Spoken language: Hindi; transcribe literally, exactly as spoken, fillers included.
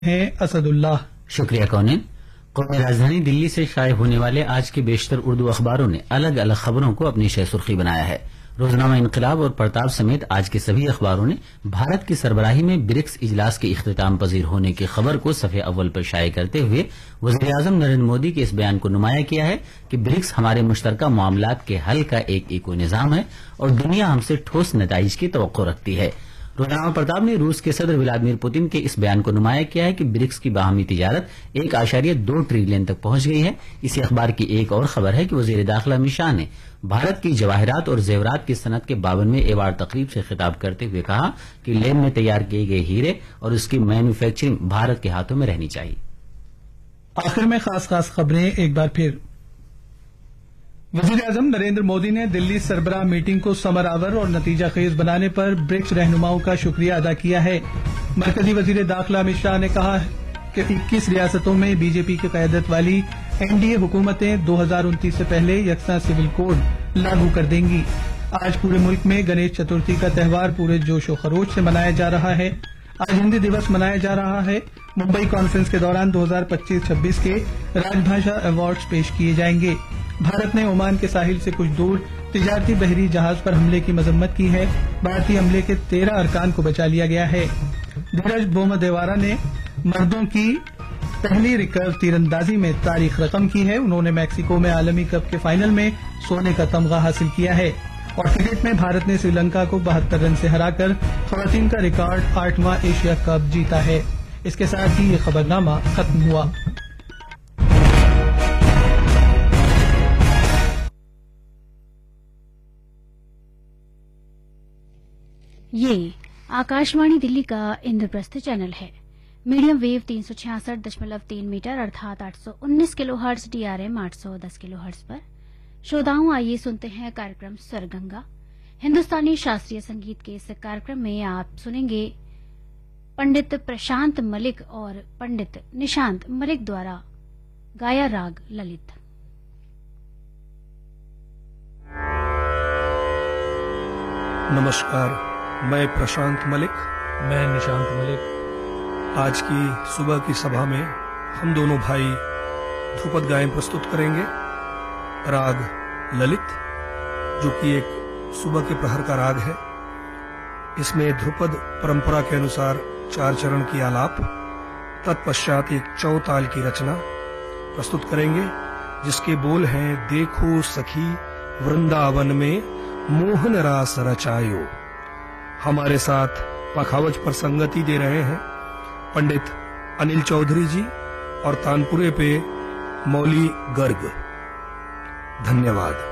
हैं असदुल्लाह। शुक्रिया कौनिन। कौमी राजधानी दिल्ली से शाये होने वाले आज के बेशतर उर्दू अखबारों ने अलग अलग खबरों को अपनी शह सुर्खी बनाया है। रोजनामा इंकलाब और प्रताप समेत आज के सभी अखबारों ने भारत की सरबराही में ब्रिक्स इजलास के इख्तिताम पजीर होने की खबर को सफ़े अव्वल पर शाये करते हुए वज़ीर आज़म नरेंद्र मोदी के इस बयान को नुमाया किया है कि ब्रिक्स हमारे मुश्तरका मामलात के हल का एक इको निज़ाम है और दुनिया हमसे ठोस नताइज की तवक्को रखती है। रोजनामा प्रताप ने रूस के सदर व्लादिमीर पुतिन के इस बयान को नुमाया किया है कि ब्रिक्स की बाहमी तिजारत एक आशारिया दो ट्रिलियन तक पहुंच गई है। इसी अखबार की एक और खबर है कि वजीर दाखिला अमित शाह ने भारत की जवाहरात और जेवरात की सनत के बावनवें एवार्ड तकरीब से खिताब करते हुए कहा कि लेन में तैयार किए गए हीरे और उसकी मैन्युफैक्चरिंग भारत के हाथों में रहनी चाहिए। आखिर में खास खास खबरें एक बार फिर। वजीर आजम नरेंद्र मोदी ने दिल्ली सरबराह मीटिंग को समरावर और नतीजा खेज बनाने पर ब्रिक्स रहनुमाओं का शुक्रिया अदा किया है। मरकजी वजीर दाखिला अमित शाह ने कहा कि इक्कीस रियासतों में बीजेपी की क़यादत वाली एनडीए हुकूमतें दो हजार उनतीस से पहले यकसा सिविल कोड लागू कर देंगी। आज पूरे मुल्क में गणेश चतुर्थी का त्यौहार पूरे जोश व खरोश से मनाया जा रहा है। आज हिंदी दिवस मनाया जा रहा है। मुंबई कॉन्फ्रेंस के दौरान दो हजार पच्चीस छब्बीस के राजभाषा अवार्ड्स पेश किए जाएंगे। भारत ने ओमान के साहिल से कुछ दूर तिजारती बहरी जहाज पर हमले की मजम्मत की है। भारतीय हमले के तेरह अरकान को बचा लिया गया है। धीरज बोमदेवारा ने मर्दों की पहली रिकर्व तीरंदाजी में तारीख रकम की है। उन्होंने मैक्सिको में आलमी कप के फाइनल में सोने का तमगा हासिल किया है। और क्रिकेट में भारत ने श्रीलंका को बहत्तर रन से हराकर खवातीन का रिकॉर्ड आठवां एशिया कप जीता है। इसके साथ ही ये खबरनामा खत्म हुआ। ये आकाशवाणी दिल्ली का इंद्रप्रस्थ चैनल है। मीडियम वेव तीन सौ छियासठ दशमलव तीन मीटर अर्थात आठ सौ उन्नीस किलो हर्ट्ज, डीआरएम आठ सौ दस किलो हर्ट्ज पर। श्रोताओं, आइए सुनते हैं कार्यक्रम स्वरगंगा। हिंदुस्तानी शास्त्रीय संगीत के इस कार्यक्रम में आप सुनेंगे पंडित प्रशांत मलिक और पंडित निशांत मलिक द्वारा गाया राग ललित। नमस्कार, मैं प्रशांत मलिक। मैं निशांत मलिक। आज की सुबह की सभा में हम दोनों भाई ध्रुपद गायन प्रस्तुत करेंगे। राग ललित, जो कि एक सुबह के प्रहर का राग है। इसमें ध्रुपद परंपरा के अनुसार चार चरण की आलाप, तत्पश्चात एक चौताल की रचना प्रस्तुत करेंगे, जिसके बोल हैं: देखो सखी वृंदावन में मोहन रास रचायो। हमारे साथ पखावज पर संगति दे रहे हैं पंडित अनिल चौधरी जी और तानपुरे पे मौली गर्ग। धन्यवाद।